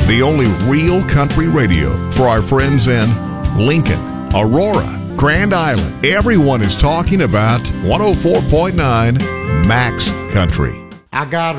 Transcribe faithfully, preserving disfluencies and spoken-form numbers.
the only real country radio for our friends in Lincoln, Aurora, Grand Island. Everyone is talking about one oh four point nine Max Country. I got